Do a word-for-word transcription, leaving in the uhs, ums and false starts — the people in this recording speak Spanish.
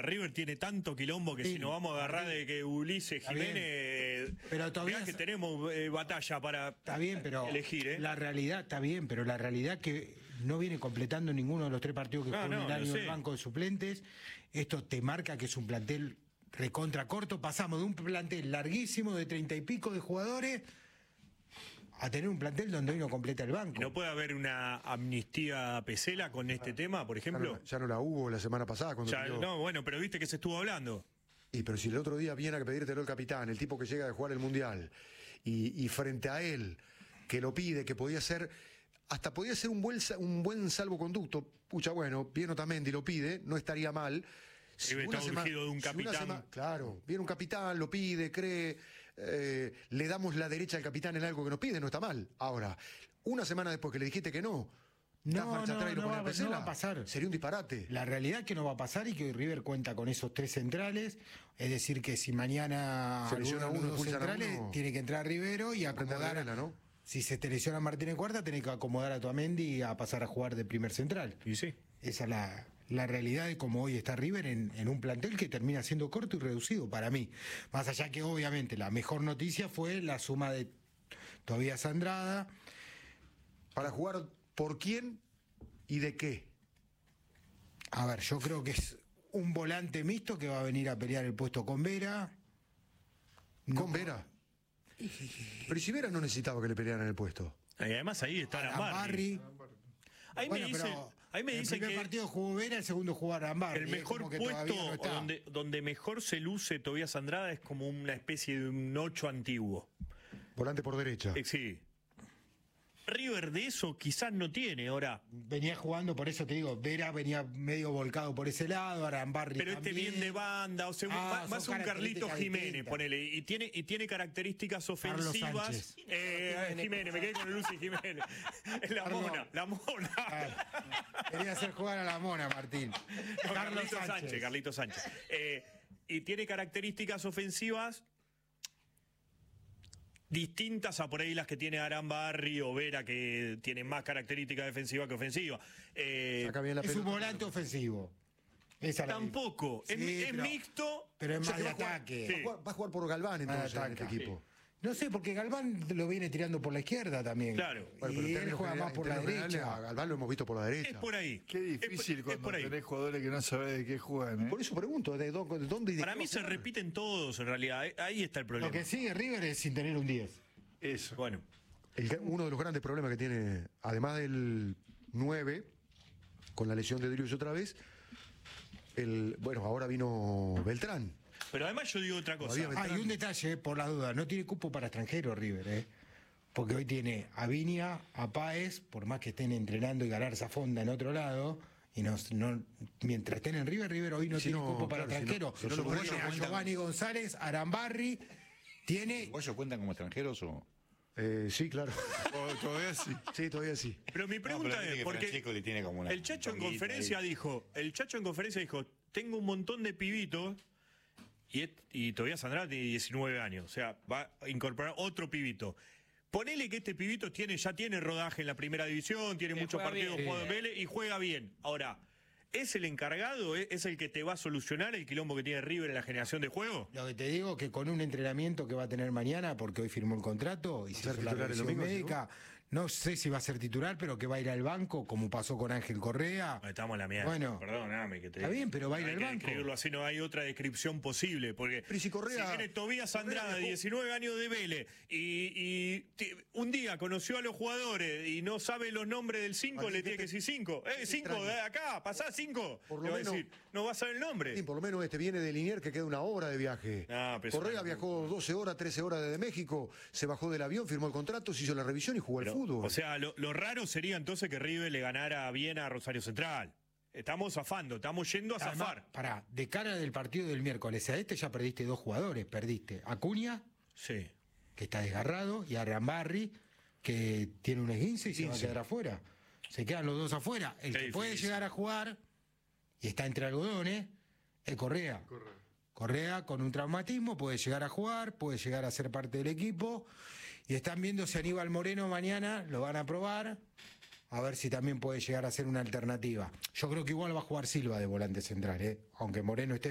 River tiene tanto quilombo que sí, si nos vamos a agarrar de que Ulises Jiménez, pero todavía que tenemos eh, batalla para está bien, pero elegir. ¿eh? La realidad está bien, pero la realidad que no viene completando ninguno de los tres partidos que no, jugó en no, el año no el banco de suplentes. Esto te marca que es un plantel recontra corto. Pasamos de un plantel larguísimo de treinta y pico de jugadores a tener un plantel donde hoy no completa el banco. ¿No puede haber una amnistía a Pesela con este ah, tema, por ejemplo? Ya no, ya no la hubo la semana pasada. Cuando ya, no, bueno, pero viste que se estuvo hablando. Y pero si el otro día viene a pedírtelo el capitán, el tipo que llega de jugar el Mundial, y, y frente a él, que lo pide, que podía ser, hasta podía ser un buen, un buen salvoconducto, pucha, bueno, viene Otamendi y lo pide, no estaría mal. Si está urgido de un capitán. Si sema, claro, viene un capitán, lo pide, cree, eh, le damos la derecha al capitán en algo que nos pide, no está mal. Ahora, una semana después que le dijiste que no, no, no, no, no, va, no va a pasar. Sería un disparate. La realidad es que no va a pasar y que hoy River cuenta con esos tres centrales. Es decir, que si mañana se lesiona uno, dos centrales, uno, tiene que entrar Rivero y acomodar. Rivera, ¿no? Si se te lesiona Martínez Cuarta, tenés que acomodar a Otamendi y a pasar a jugar de primer central. Y sí. Esa es la, la realidad de cómo hoy está River en, en un plantel que termina siendo corto y reducido para mí. Más allá que obviamente la mejor noticia fue la suma de Tobías Andrada. Para jugar por quién y de qué. A ver, yo creo que es un volante mixto que va a venir a pelear el puesto con Vera. ¿Con no, Vera? Pero si Vera no necesitaba que le pelearan el puesto. Y además ahí está Arambarri. Ahí bueno, me dicen, ahí me dicen el primer que partido jugó Vera, el segundo jugó Arambarri. El mejor que puesto no donde, donde mejor se luce Tobías Andrada es como una especie de un ocho antiguo. Volante por derecha. Eh, sí. River de eso quizás no tiene ahora. Venía jugando, por eso te digo, Vera venía medio volcado por ese lado, Arambarri pero también. este bien de banda, o sea, ah, más un Carlitos Jiménez, ponele, y tiene, y tiene características ofensivas. Eh, Jiménez, Jiménez, me quedé con Lucy Jiménez. La Carlos. mona, la mona. Ah, quería hacer jugar a la mona, Martín. No, Carlos Carlitos Sánchez. Sánchez, Carlitos Sánchez. Eh, y tiene características ofensivas distintas a por ahí las que tiene Arambarri o Vera, que tienen más características defensivas que ofensivas. Eh, es un volante ofensivo. Esa tampoco. La... Es, sí, es pero, mixto. Pero es o sea, más de va ataque. A jugar, sí. va, a jugar, va a jugar por Galván entonces en este equipo. Sí. No sé, porque Galván lo viene tirando por la izquierda también. Claro. Bueno, y él juega más por la derecha. A Galván lo hemos visto por la derecha. Es por ahí. Qué difícil es, cuando es tenés jugadores que no sabés de qué juegan. ¿eh? Por eso pregunto, ¿de dónde y de Para mí se repiten todos, en realidad. Ahí está el problema. Lo que sigue River es sin tener un diez. Eso. Bueno. El, uno de los grandes problemas que tiene, además del nueve, con la lesión de Drius otra vez, el bueno, ahora vino Beltrán. Pero además yo digo otra cosa. Ah, y un detalle, por la duda, no tiene cupo para extranjeros River, ¿eh? Porque hoy tiene a Viña, a Páez, por más que estén entrenando y ganar esa fonda en otro lado, y no, no, mientras estén en River, River hoy no si tiene no, cupo para claro, extranjeros. Si no, si no tiene a Giovanni González, Arambarri, tiene... ¿Ellos cuentan como extranjeros o...? Eh, sí, claro. Todavía sí. Sí, todavía sí. Pero mi pregunta no, pero es, porque le tiene como una el Chacho en conferencia ahí. dijo, el Chacho en conferencia dijo, tengo un montón de pibitos y, y todavía Sandra tiene diecinueve años, o sea, va a incorporar otro pibito. Ponele que este pibito tiene, ya tiene rodaje en la primera división, tiene muchos partidos jugado en Vélez y juega bien. Ahora, ¿es el encargado? ¿Es el que te va a solucionar el quilombo que tiene River en la generación de juego? Lo que te digo es que con un entrenamiento que va a tener mañana, porque hoy firmó el contrato y se hizo la revisión médica, no sé si va a ser titular, pero que va a ir al banco, como pasó con Ángel Correa. Estamos en la mierda. Bueno, perdóname que te está bien, pero va a ir hay al que banco. Describirlo así, no hay otra descripción posible, porque pero si, Correa, si viene Tobías Andrada, diecinueve años de Vélez, y, y un día conoció a los jugadores y no sabe los nombres del cinco, le tiene que decir cinco. Eh, cinco, de acá, pasá cinco. Por lo menos, decir, no va a saber el nombre. Sí, por lo menos este viene de Liniers, que queda una hora de viaje. Ah, Correa no. viajó doce horas, trece horas desde México, se bajó del avión, firmó el contrato, se hizo la revisión y jugó pero, al fútbol. O sea, lo, lo raro sería entonces que River le ganara bien a Rosario Central. Estamos zafando, estamos yendo a Además, zafar. Pará, de cara del partido del miércoles a este ya perdiste dos jugadores. Perdiste a Acuña, sí. que está desgarrado, y a Arambarri, que tiene un esguince y se va a quedar afuera. Se quedan los dos afuera. El Qué que puede difícil. llegar a jugar y está entre algodones es Correa. Correa. Correa con un traumatismo puede llegar a jugar, puede llegar a ser parte del equipo. Y están viendo si Aníbal Moreno mañana lo van a probar, a ver si también puede llegar a ser una alternativa. Yo creo que igual va a jugar Silva de volante central, ¿eh? Aunque Moreno esté